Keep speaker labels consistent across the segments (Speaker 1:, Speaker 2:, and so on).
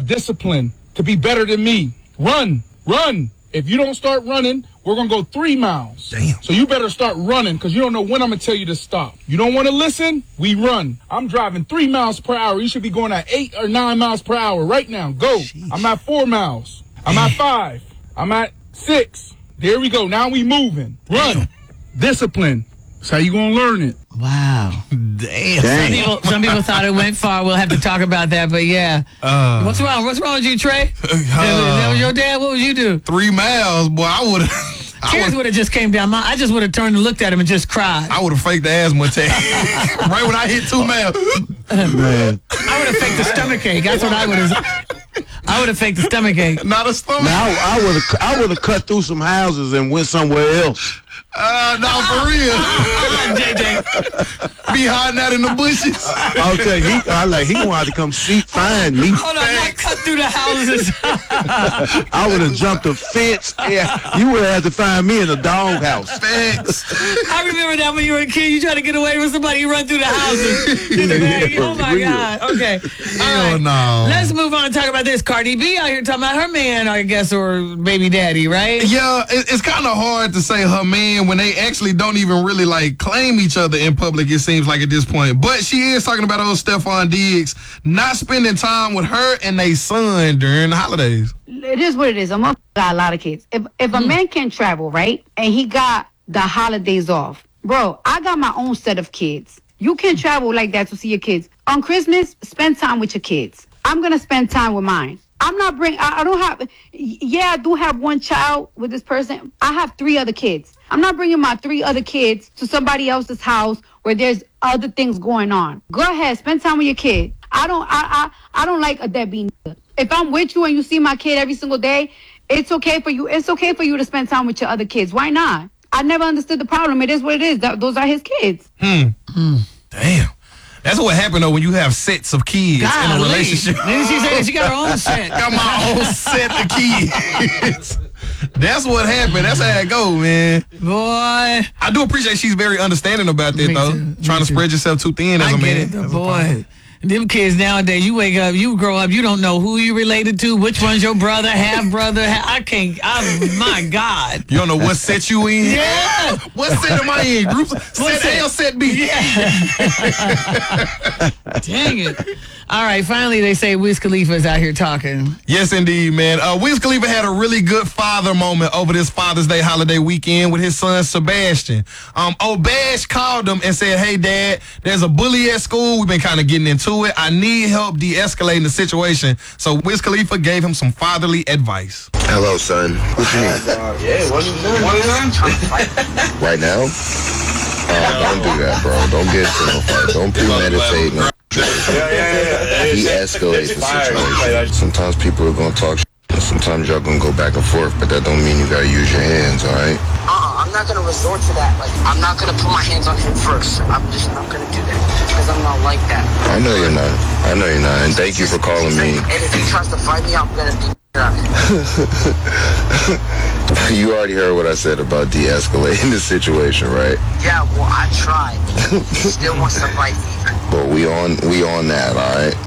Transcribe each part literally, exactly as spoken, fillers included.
Speaker 1: discipline to be better than me. Run, run. If you don't start running, we're going to go three miles.
Speaker 2: Damn.
Speaker 1: So you better start running because you don't know when I'm going to tell you to stop. You don't want to listen? We run. I'm driving three miles per hour. You should be going at eight or nine miles per hour right now. Go. Sheesh. I'm at four miles. I'm at five. I'm at six. There we go. Now we moving. Run. Discipline. That's how you going to learn it.
Speaker 3: Wow.
Speaker 2: Damn.
Speaker 3: Some people, some people thought it went far. We'll have to talk about that, but yeah.
Speaker 2: Uh,
Speaker 3: What's wrong? What's wrong with you, Trey?
Speaker 2: Uh,
Speaker 3: that was your dad? What would you do?
Speaker 2: Three miles, boy. I would have.
Speaker 3: Tears would have just came down. My, I just would have turned and looked at him and just cried.
Speaker 2: I would have faked the asthma attack right when I hit two miles.
Speaker 4: Man.
Speaker 3: I would have faked the stomach ache. That's what I would have. I would have faked the stomach ache.
Speaker 2: Not a stomach.
Speaker 4: Now I would have I would have cut through some houses and went somewhere else.
Speaker 2: Uh, no, for real.
Speaker 3: J J.
Speaker 2: Be hiding out in the bushes.
Speaker 4: I'll tell you, he, I like he wanted to come see, find me.
Speaker 3: Hold on, not cut through the houses.
Speaker 4: I would have jumped a fence. Yeah, you would have had to find me in a doghouse.
Speaker 2: Thanks.
Speaker 3: I remember that when you were a kid, you tried to get away from somebody, you run through the houses. In the bag. Oh my
Speaker 4: Real.
Speaker 3: God. Okay. All
Speaker 2: Hell
Speaker 3: right.
Speaker 2: no.
Speaker 3: Let's move on and talk about this. Cardi B out here talking about her man, I guess, or baby daddy, right?
Speaker 2: Yeah, it, it's kind of hard to say her man when they actually don't even really like claim each other in public, it seems like at this point. But she is talking about old Stephon Diggs not spending time with her and their son during the holidays.
Speaker 5: It is what it is. I'm got a lot of kids. If if a man can travel, right, and he got the holidays off, bro, I got my own set of kids. You can't travel like that to see your kids. On Christmas, spend time with your kids. I'm gonna spend time with mine. I'm not bring. I, I don't have. Yeah, I do have one child with this person. I have three other kids. I'm not bringing my three other kids to somebody else's house where there's other things going on. Go ahead, spend time with your kid. I don't. I. I. I don't like a deadbeat. If I'm with you and you see my kid every single day, it's okay for you. It's okay for you to spend time with your other kids. Why not? I never understood the problem. It is what it is. That, those are his kids.
Speaker 2: Hmm. Hmm. Damn. That's what happened though when you have sets of kids
Speaker 3: God,
Speaker 2: in a relationship.
Speaker 3: Then she said she got her own set.
Speaker 2: Got my own set of kids. That's what happened. That's how it go, man.
Speaker 3: Boy.
Speaker 2: I do appreciate she's very understanding about that,
Speaker 3: Me
Speaker 2: though.
Speaker 3: too.
Speaker 2: Trying
Speaker 3: Me
Speaker 2: to
Speaker 3: too.
Speaker 2: spread yourself too thin as
Speaker 3: I
Speaker 2: a
Speaker 3: get
Speaker 2: man.
Speaker 3: it, though,
Speaker 2: As a
Speaker 3: boy.
Speaker 2: father.
Speaker 3: Them kids nowadays, you wake up, you grow up, you don't know who you related to, which one's your brother, half brother. Half, I can't. I, my God.
Speaker 2: You don't know what set you in?
Speaker 3: Yeah.
Speaker 2: What set am I in? Group set A or set B?
Speaker 3: Dang it. All right, finally they say Wiz Khalifa is out here talking.
Speaker 2: Yes, indeed, man. Uh, Wiz Khalifa had a really good father moment over this Father's Day holiday weekend with his son, Sebastian. Um, Obash called him and said, hey, Dad, there's a bully at school. We've been kind of getting into it. I need help de-escalating the situation. So Wiz Khalifa gave him some fatherly advice.
Speaker 6: Hello, son. What you need?
Speaker 7: Yeah, what is that?
Speaker 6: Right now? Uh, don't do that, bro. Don't get into no fight. Don't premeditate. No.
Speaker 7: Yeah, yeah, yeah.
Speaker 6: De-escalate the situation. Sometimes people are going to talk shit. Sometimes y'all going to go back and forth, but that don't mean you got to use your hands, all right?
Speaker 8: Uh-uh, I'm not going to resort to that. Like, I'm not going to put my hands on him first. I'm just not going to do that because I'm not like that.
Speaker 6: I know you're not. I know you're not, and thank you for calling me.
Speaker 8: And if he tries to fight me, I'm going to beat him.
Speaker 6: You already heard what I said about de-escalating the situation, right?
Speaker 8: Yeah, well, I tried. He still wants to fight me.
Speaker 6: But we on we on that, all right?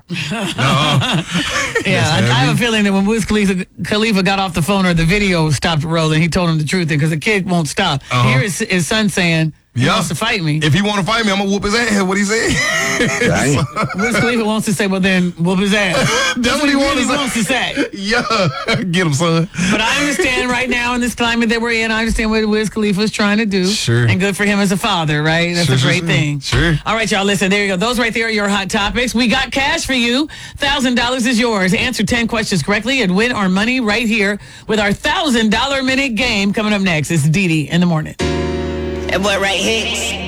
Speaker 3: Yeah, I, I have a feeling that when Wiz Khalifa, Khalifa got off the phone or the video stopped rolling, he told him the truth because the kid won't stop.
Speaker 2: Uh-huh.
Speaker 3: Here is his son saying, he
Speaker 2: Yeah.
Speaker 3: wants to fight me.
Speaker 2: If he want to fight me, I'm going to whoop his ass. What he said?
Speaker 4: Dang.
Speaker 3: Wiz Khalifa wants to say, well, then whoop his ass.
Speaker 2: That's what he
Speaker 3: really
Speaker 2: wants to say.
Speaker 3: wants to say.
Speaker 2: Yeah. Get him, son.
Speaker 3: But I understand right now in this climate that we're in, I understand what Wiz Khalifa is trying to do.
Speaker 2: Sure.
Speaker 3: And good for him as a father, right? That's
Speaker 2: Sure,
Speaker 3: a
Speaker 2: sure,
Speaker 3: great
Speaker 2: sure.
Speaker 3: thing.
Speaker 2: Sure.
Speaker 3: All right, y'all, listen, there you go. Those right there are your hot topics. We got cash for you. one thousand dollars is yours. Answer ten questions correctly and win our money right here with our one thousand dollars minute game coming up next. It's Dee Dee in the morning.
Speaker 9: That boy right here.